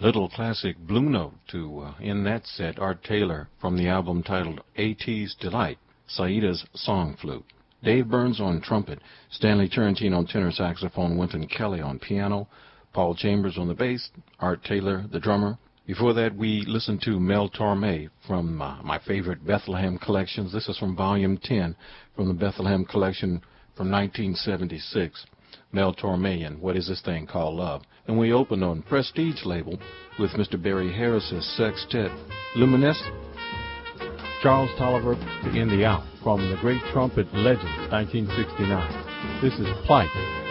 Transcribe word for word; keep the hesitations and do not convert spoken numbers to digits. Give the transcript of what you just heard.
Little classic Blue Note to uh, end that set, Art Taylor from the album titled AT's Delight, Saida's Song Flute. Dave Burns on trumpet, Stanley Turrentine on tenor saxophone, Wynton Kelly on piano, Paul Chambers on the bass, Art Taylor, the drummer. Before that, we listened to Mel Torme from uh, my favorite Bethlehem collections. This is from Volume ten from the Bethlehem collection from nineteen seventy-six. Mel Torme and What Is This Thing Called Love? And we opened on Prestige label with Mister Barry Harris's sextet, Luminesce. Charles Tolliver to end the hour from the great trumpet legends, nineteen sixty-nine. This is Plight.